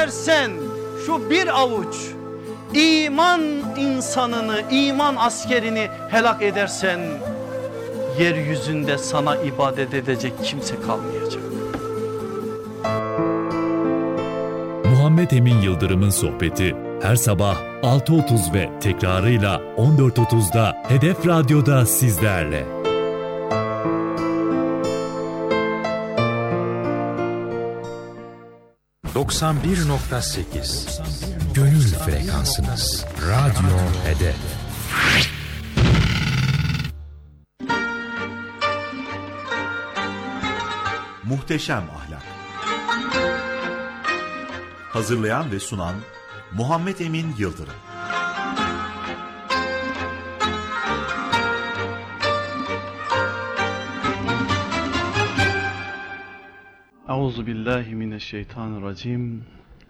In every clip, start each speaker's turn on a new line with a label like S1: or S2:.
S1: Eğer sen şu bir avuç iman insanını, iman askerini helak edersen, yeryüzünde sana ibadet edecek kimse kalmayacak.
S2: Muhammed Emin Yıldırım'ın sohbeti her sabah 6.30 ve tekrarıyla 14.30'da Hedef Radyo'da sizlerle.
S3: ...91.8 Gönül frekansınız. Radyo Hedef.
S4: Muhteşem Ahlak. Hazırlayan ve sunan Muhammed Emin Yıldırım.
S1: Euzubillahimineşşeytanirracim.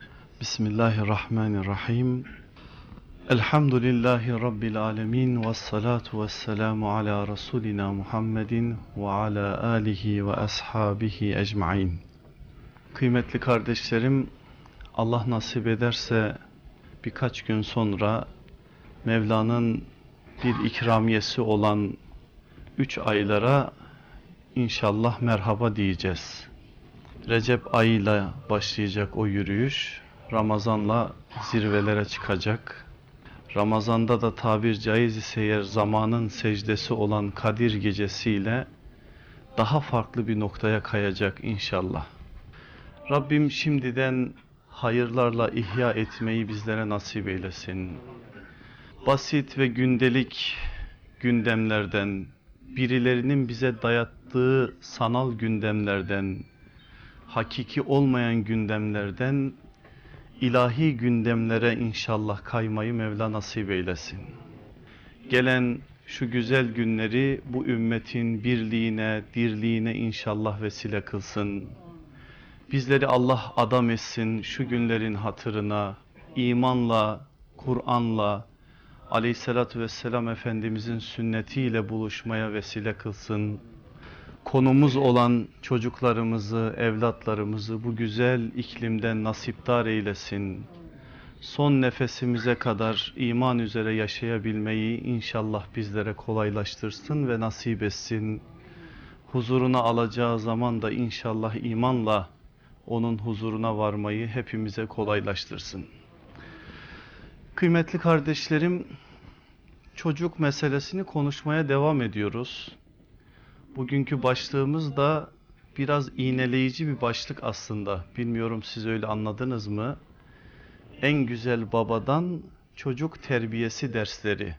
S1: Bismillahirrahmanirrahim. Elhamdülillahi Rabbil alemin. Vessalatu vesselamu ala Resulina Muhammedin ve ala alihi ve ashabihi ecmain. Kıymetli kardeşlerim, Allah nasip ederse birkaç gün sonra Mevla'nın bir ikramiyesi olan 3 aylara inşallah merhaba diyeceğiz. Recep ayıyla başlayacak o yürüyüş, Ramazan'la zirvelere çıkacak. Ramazan'da da tabir caiz ise eğer zamanın secdesi olan Kadir gecesiyle daha farklı bir noktaya kayacak inşallah. Rabbim şimdiden hayırlarla ihya etmeyi bizlere nasip eylesin. Basit ve gündelik gündemlerden, birilerinin bize dayattığı sanal gündemlerden, hakiki olmayan gündemlerden ilahi gündemlere inşallah kaymayı Mevla nasip eylesin. Gelen şu güzel günleri bu ümmetin birliğine, dirliğine inşallah vesile kılsın. Bizleri Allah adam etsin şu günlerin hatırına, imanla, Kur'an'la, Aleyhisselatü Vesselam Efendimizin sünnetiyle buluşmaya vesile kılsın. Konumuz olan çocuklarımızı, evlatlarımızı bu güzel iklimden nasipdar eylesin. Son nefesimize kadar iman üzere yaşayabilmeyi inşallah bizlere kolaylaştırsın ve nasip etsin. Huzuruna alacağı zaman da inşallah imanla onun huzuruna varmayı hepimize kolaylaştırsın. Kıymetli kardeşlerim, çocuk meselesini konuşmaya devam ediyoruz. Bugünkü başlığımız da biraz iğneleyici bir başlık aslında. Bilmiyorum siz öyle anladınız mı? En güzel babadan çocuk terbiyesi dersleri.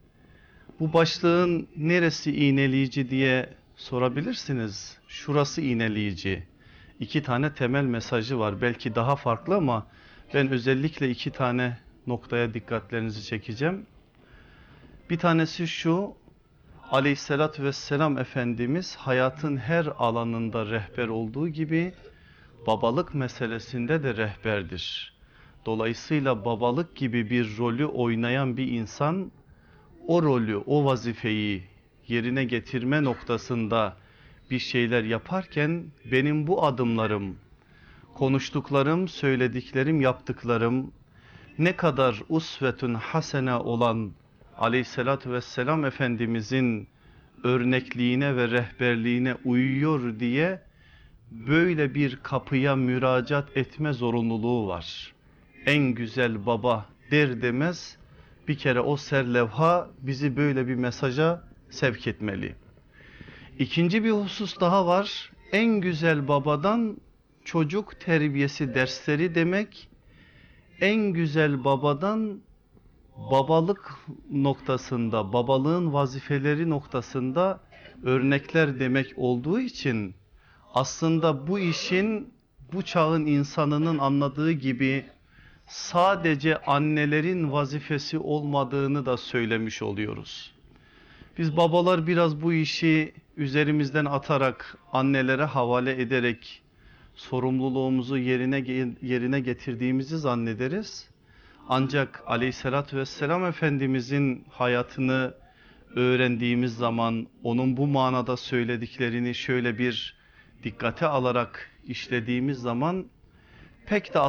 S1: Bu başlığın neresi iğneleyici diye sorabilirsiniz. Şurası iğneleyici. 2 tane temel mesajı var. Belki daha farklı ama ben özellikle 2 tane noktaya dikkatlerinizi çekeceğim. Bir tanesi şu: Aleyhisselatü Vesselam Efendimiz hayatın her alanında rehber olduğu gibi babalık meselesinde de rehberdir. Dolayısıyla babalık gibi bir rolü oynayan bir insan o rolü, o vazifeyi yerine getirme noktasında bir şeyler yaparken benim bu adımlarım, konuştuklarım, söylediklerim, yaptıklarım ne kadar usvetun hasene olan Aleyhisselatü Vesselam Efendimizin örnekliğine ve rehberliğine uyuyor diye böyle bir kapıya müracaat etme zorunluluğu var. En güzel baba der demez bir kere o serlevha bizi böyle bir mesaja sevk etmeli. İkinci bir husus daha var. En güzel babadan çocuk terbiyesi dersleri demek, en güzel babadan babalık noktasında, babalığın vazifeleri noktasında örnekler demek olduğu için aslında bu işin bu çağın insanının anladığı gibi sadece annelerin vazifesi olmadığını da söylemiş oluyoruz. Biz babalar biraz bu işi üzerimizden atarak, annelere havale ederek sorumluluğumuzu yerine getirdiğimizi zannederiz. Ancak Aleyhisselatü Vesselam Efendimizin hayatını öğrendiğimiz zaman, onun bu manada söylediklerini şöyle bir dikkate alarak işlediğimiz zaman pek de